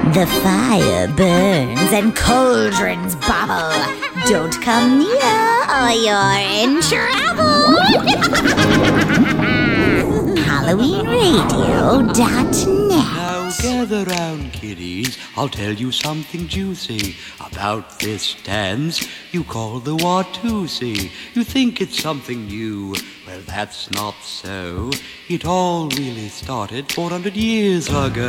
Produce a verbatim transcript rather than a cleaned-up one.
The fire burns and cauldrons bubble. Don't come near or you're in trouble. Halloween Radio dot net. Now gather round, kiddies, I'll tell you something juicy about this dance you call the Watusi. You think it's something new, well that's not so. It all really started four hundred years ago.